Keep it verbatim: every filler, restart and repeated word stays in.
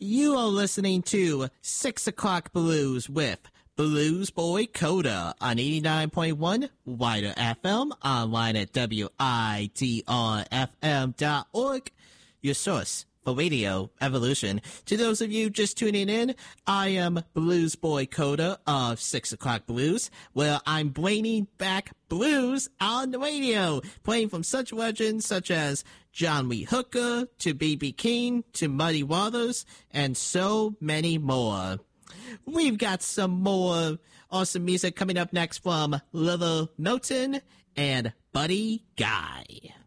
You are listening to Six O'Clock Blues with Blues Boy Coda on eighty-nine point one Wider F M, online at W I D R F M dot org, your source for radio evolution. To those of you just tuning in, I am Blues Boy Coda of Six O'Clock Blues, where I'm bringing back blues on the radio, playing from such legends such as John Lee Hooker, to B B King, to Muddy Waters, and so many more. We've got some more awesome music coming up next from Little Milton and Buddy Guy.